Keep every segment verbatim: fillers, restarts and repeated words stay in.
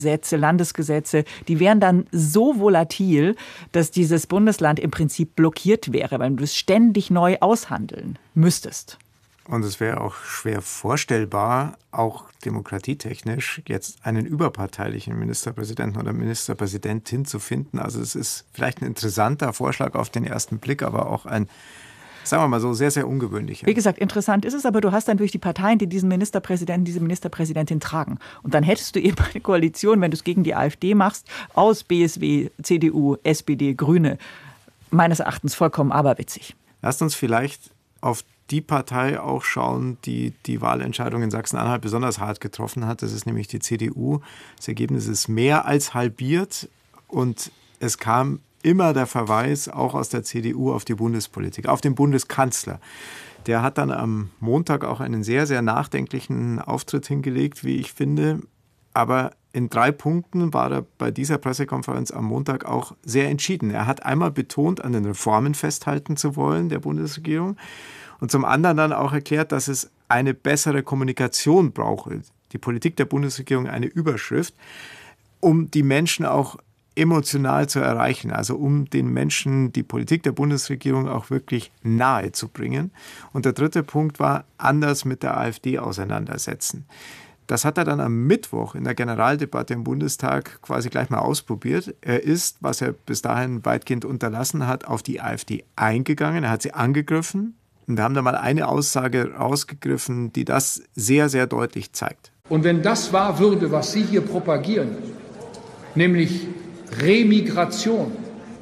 Gesetze, Landesgesetze, die wären dann so volatil, dass dieses Bundesland im Prinzip blockiert wäre, weil du es ständig neu aushandeln müsstest. Und es wäre auch schwer vorstellbar, auch demokratietechnisch, jetzt einen überparteilichen Ministerpräsidenten oder Ministerpräsidentin zu finden. Also es ist vielleicht ein interessanter Vorschlag auf den ersten Blick, aber auch ein, sagen wir mal so, sehr, sehr ungewöhnlicher. Wie gesagt, interessant ist es, aber du hast dann durch die Parteien, die diesen Ministerpräsidenten, diese Ministerpräsidentin tragen. Und dann hättest du eben eine Koalition, wenn du es gegen die AfD machst, aus B S W, C D U, S P D, Grüne. Meines Erachtens vollkommen aberwitzig. Lasst uns vielleicht auf die Partei auch schauen, die die Wahlentscheidung in Sachsen-Anhalt besonders hart getroffen hat. Das ist nämlich die C D U. Das Ergebnis ist mehr als halbiert und es kam immer der Verweis auch aus der C D U auf die Bundespolitik, auf den Bundeskanzler. Der hat dann am Montag auch einen sehr, sehr nachdenklichen Auftritt hingelegt, wie ich finde. Aber in drei Punkten war er bei dieser Pressekonferenz am Montag auch sehr entschieden. Er hat einmal betont, an den Reformen festhalten zu wollen der Bundesregierung. Und zum anderen dann auch erklärt, dass es eine bessere Kommunikation brauche. Die Politik der Bundesregierung eine Überschrift, um die Menschen auch emotional zu erreichen. Also um den Menschen die Politik der Bundesregierung auch wirklich nahe zu bringen. Und der dritte Punkt war, anders mit der AfD auseinandersetzen. Das hat er dann am Mittwoch in der Generaldebatte im Bundestag quasi gleich mal ausprobiert. Er ist, was er bis dahin weitgehend unterlassen hat, auf die AfD eingegangen. Er hat sie angegriffen. Und wir haben da mal eine Aussage rausgegriffen, die das sehr, sehr deutlich zeigt. Und wenn das wahr würde, was Sie hier propagieren, nämlich Remigration,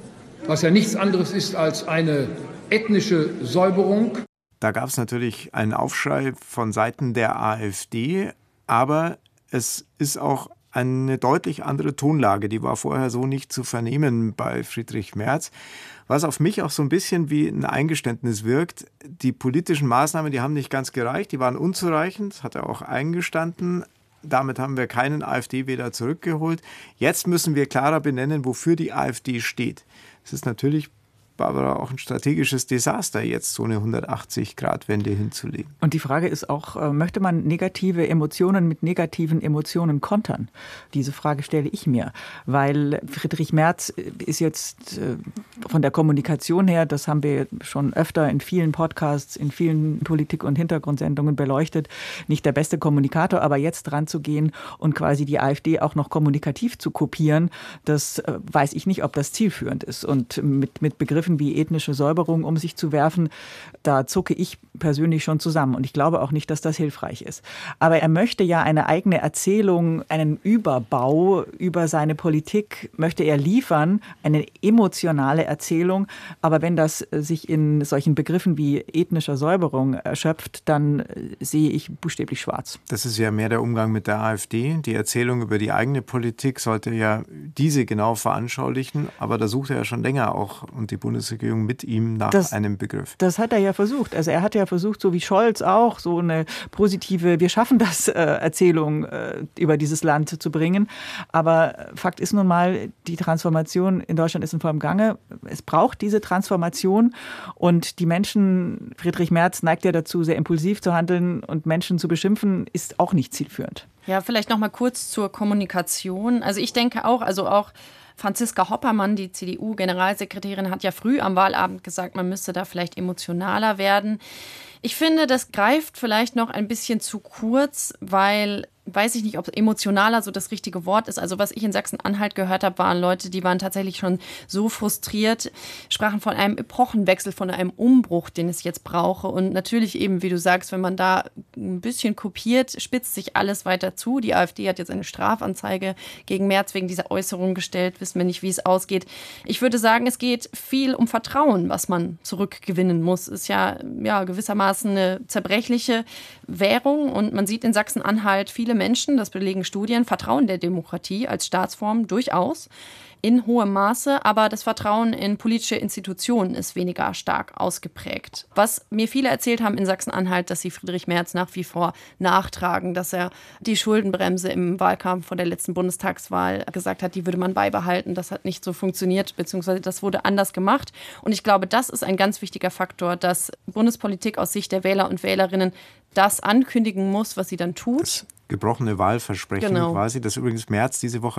was ja nichts anderes ist als eine ethnische Säuberung. Da gab es natürlich einen Aufschrei von Seiten der AfD, aber es ist auch eine deutlich andere Tonlage, die war vorher so nicht zu vernehmen bei Friedrich Merz. Was auf mich auch so ein bisschen wie ein Eingeständnis wirkt, die politischen Maßnahmen, die haben nicht ganz gereicht, die waren unzureichend, hat er auch eingestanden. Damit haben wir keinen AfD-Wähler zurückgeholt. Jetzt müssen wir klarer benennen, wofür die AfD steht. Es ist natürlich, Barbara, auch ein strategisches Desaster, jetzt so eine hundertachtzig-Grad-Wende hinzulegen. Und die Frage ist auch, möchte man negative Emotionen mit negativen Emotionen kontern? Diese Frage stelle ich mir, weil Friedrich Merz ist jetzt von der Kommunikation her, das haben wir schon öfter in vielen Podcasts, in vielen Politik- und Hintergrundsendungen beleuchtet, nicht der beste Kommunikator, aber jetzt dran zu gehen und quasi die AfD auch noch kommunikativ zu kopieren, das weiß ich nicht, ob das zielführend ist. Und mit, mit Begriffen wie ethnische Säuberung um sich zu werfen, da zucke ich persönlich schon zusammen. Und ich glaube auch nicht, dass das hilfreich ist. Aber er möchte ja eine eigene Erzählung, einen Überbau über seine Politik möchte er liefern, eine emotionale Erzählung. Aber wenn das sich in solchen Begriffen wie ethnischer Säuberung erschöpft, dann sehe ich buchstäblich schwarz. Das ist ja mehr der Umgang mit der AfD. Die Erzählung über die eigene Politik sollte ja diese genau veranschaulichen. Aber da sucht er ja schon länger auch und die Bundesregierung mit ihm nach das, einem Begriff. Das hat er ja versucht. Also er hat ja versucht, so wie Scholz auch, so eine positive Wir schaffen das äh, Erzählung äh, über dieses Land zu bringen. Aber Fakt ist nun mal, die Transformation in Deutschland ist in vollem Gange. Es braucht diese Transformation und die Menschen, Friedrich Merz neigt ja dazu, sehr impulsiv zu handeln und Menschen zu beschimpfen, ist auch nicht zielführend. Ja, vielleicht noch mal kurz zur Kommunikation. Also ich denke auch, also auch Franziska Hoppermann, die C D U-Generalsekretärin, hat ja früh am Wahlabend gesagt, man müsste da vielleicht emotionaler werden. Ich finde, das greift vielleicht noch ein bisschen zu kurz, weil, weiß ich nicht, ob emotionaler so das richtige Wort ist. Also was ich in Sachsen-Anhalt gehört habe, waren Leute, die waren tatsächlich schon so frustriert, sprachen von einem Epochenwechsel, von einem Umbruch, den es jetzt brauche. Und natürlich eben, wie du sagst, wenn man da ein bisschen kopiert, spitzt sich alles weiter zu. Die AfD hat jetzt eine Strafanzeige gegen Merz wegen dieser Äußerung gestellt. Wissen wir nicht, wie es ausgeht. Ich würde sagen, es geht viel um Vertrauen, was man zurückgewinnen muss. Ist ja, ja gewissermaßen eine zerbrechliche Währung. Und man sieht in Sachsen-Anhalt viele Menschen, das belegen Studien, vertrauen der Demokratie als Staatsform durchaus in hohem Maße, aber das Vertrauen in politische Institutionen ist weniger stark ausgeprägt. Was mir viele erzählt haben in Sachsen-Anhalt, dass sie Friedrich Merz nach wie vor nachtragen, dass er die Schuldenbremse im Wahlkampf vor der letzten Bundestagswahl gesagt hat, die würde man beibehalten. Das hat nicht so funktioniert, beziehungsweise das wurde anders gemacht. Und ich glaube, das ist ein ganz wichtiger Faktor, dass Bundespolitik aus Sicht der Wähler und Wählerinnen das ankündigen muss, was sie dann tut. Das gebrochene Wahlversprechen genau. quasi, das übrigens Merz diese Woche